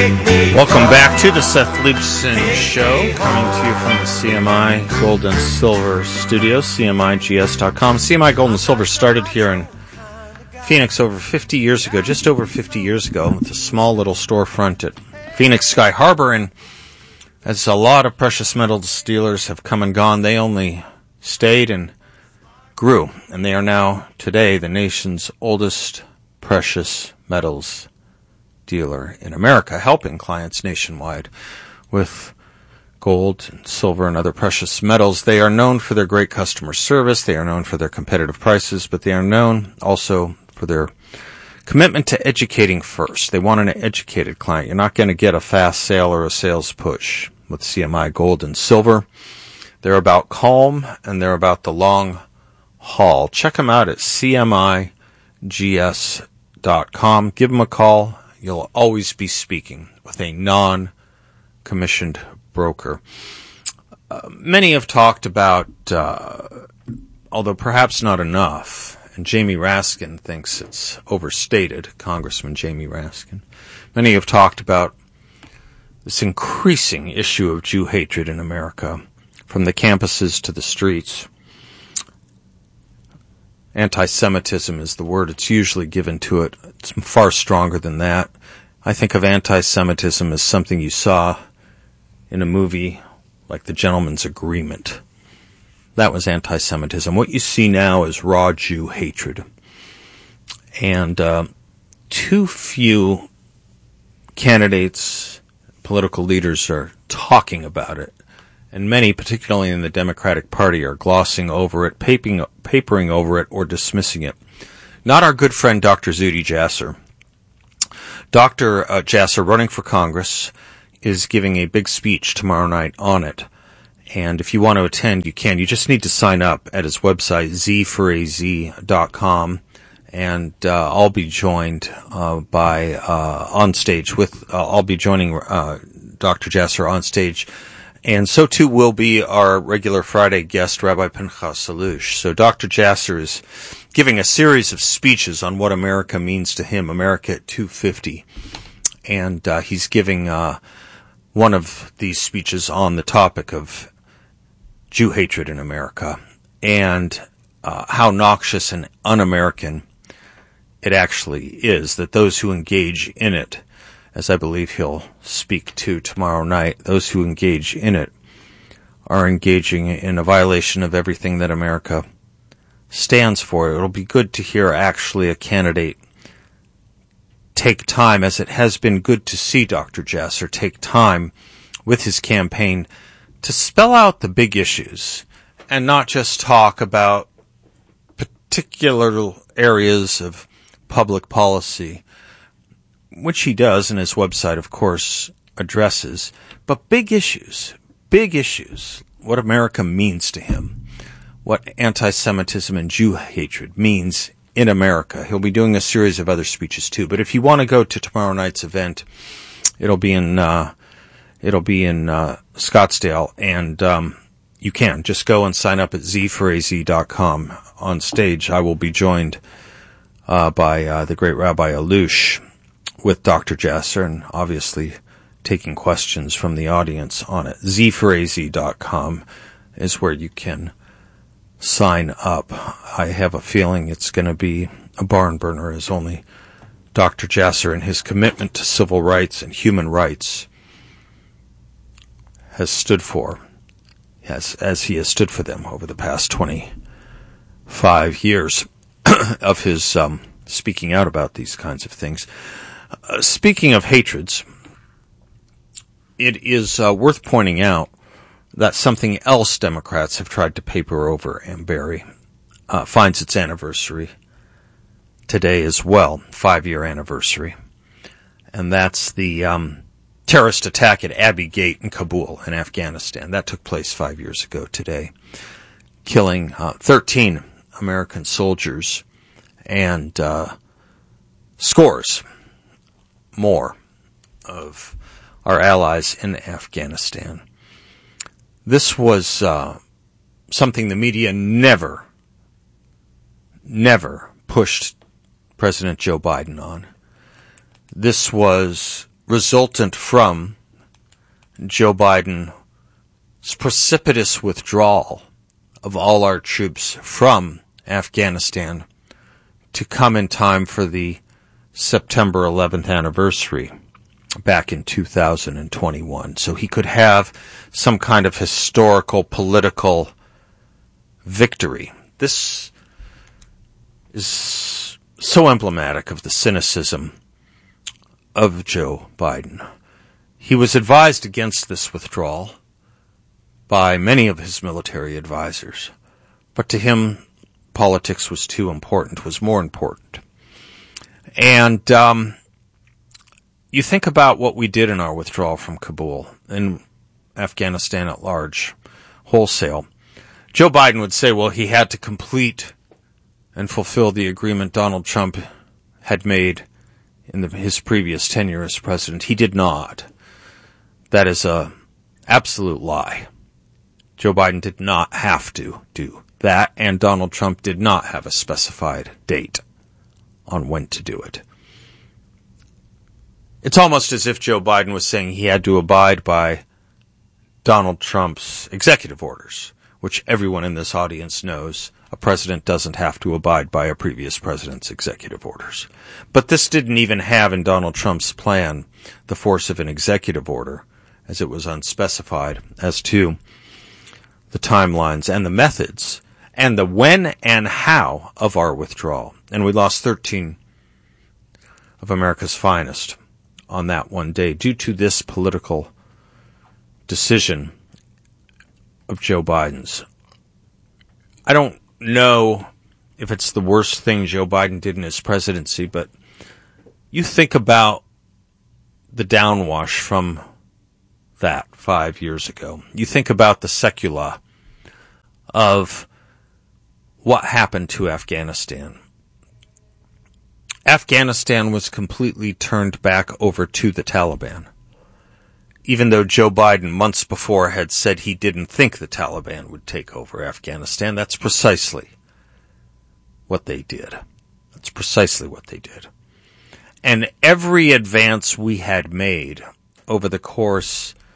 Welcome back to the Seth Leibson Show, coming to you from the CMI Gold and Silver Studios, CMIGS.com. CMI Gold and Silver started here in Phoenix over 50 years ago, just over 50 years ago, with a small little storefront at Phoenix Sky Harbor. And as a lot of precious metals dealers have come and gone, they only stayed and grew. And they are now, today, the nation's oldest precious metals dealer in America, helping clients nationwide with gold and silver and other precious metals. They are known for their great customer service. They are known for their competitive prices, but they are known also for their commitment to educating first. They want an educated client. You're not going to get a fast sale or a sales push with CMI Gold and Silver. They're about calm and they're about the long haul. Check them out at CMIGS.com. Give them a call. You'll always be speaking with a non-commissioned broker. Many have talked about, although perhaps not enough, and Jamie Raskin thinks it's overstated, Congressman Jamie Raskin. Many have talked about this increasing issue of Jew hatred in America, from the campuses to the streets. Anti-Semitism is the word it's usually given to it. It's far stronger than that. I think of anti-Semitism as something you saw in a movie like The Gentleman's Agreement. That was anti-Semitism. What you see now is raw Jew hatred. And too few candidates, political leaders are talking about it. And many, particularly in the Democratic Party, are glossing over it, papering over it, or dismissing it. Not our good friend Dr. Zuhdi Jasser. Dr. Jasser, running for Congress, is giving a big speech tomorrow night on it. And if you want to attend, you can. You just need to sign up at his website, z4az.com. And I'll be joined on stage with, I'll be joining Dr. Jasser on stage. And so too will be our regular Friday guest, Rabbi Pinchas Allouche. So Dr. Jasser is giving a series of speeches on what America means to him, America at 250. And he's giving one of these speeches on the topic of Jew hatred in America and how noxious and un-American it actually is, that those who engage in it, as I believe he'll speak to tomorrow night, those who engage in it are engaging in a violation of everything that America stands for. It'll be good to hear actually a candidate take time, as it has been good to see Dr. Jasser take time with his campaign to spell out the big issues and not just talk about particular areas of public policy, which he does, and his website, of course, addresses, but big issues, what America means to him, what anti-Semitism and Jew hatred means in America. He'll be doing a series of other speeches too, but if you want to go to tomorrow night's event, it'll be in Scottsdale, and you can just go and sign up at z4az.com. On stage, I will be joined by the great Rabbi Allouche, with Dr. Jasser, and obviously taking questions from the audience on it. z4az.com is where you can sign up. I have a feeling it's going to be a barn burner, as only Dr. Jasser and his commitment to civil rights and human rights has stood for, as he has stood for them over the past 25 years of his speaking out about these kinds of things. Speaking of hatreds, it is worth pointing out that something else Democrats have tried to paper over and bury finds its anniversary today as well, 5-year anniversary. And that's the terrorist attack at Abbey Gate in Kabul in Afghanistan. That took place 5 years ago today, killing 13 American soldiers and scores more of our allies in Afghanistan. This was something the media never pushed President Joe Biden on. This was resultant from Joe Biden's precipitous withdrawal of all our troops from Afghanistan to come in time for the September 11th anniversary back in 2021. So he could have some kind of historical political victory. This is so emblematic of the cynicism of Joe Biden. He was advised against this withdrawal by many of his military advisors, but to him, politics was too important, was more important. And you think about what we did in our withdrawal from Kabul and Afghanistan at large, wholesale. Joe Biden would say, well, he had to complete and fulfill the agreement Donald Trump had made in his previous tenure as president. He did not. That is an absolute lie. Joe Biden did not have to do that, and Donald Trump did not have a specified date on when to do it. It's almost as if Joe Biden was saying he had to abide by Donald Trump's executive orders, which everyone in this audience knows a president doesn't have to abide by a previous president's executive orders. But this didn't even have in Donald Trump's plan the force of an executive order, as it was unspecified as to the timelines and the methods and the when and how of our withdrawal. And we lost 13 of America's finest on that one day due to this political decision of Joe Biden's. I don't know if it's the worst thing Joe Biden did in his presidency, but you think about the downwash from that 5 years ago. You think about the secular of what happened to Afghanistan. Afghanistan was completely turned back over to the Taliban, even though Joe Biden months before had said he didn't think the Taliban would take over Afghanistan. That's precisely what they did. That's precisely what they did. And every advance we had made over the course